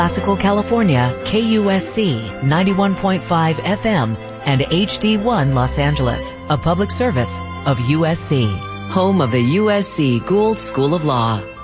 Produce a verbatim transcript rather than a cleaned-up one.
Classical California, K U S C ninety-one point five F M and H D one Los Angeles, a public service of U S C, home of the U S C Gould School of Law.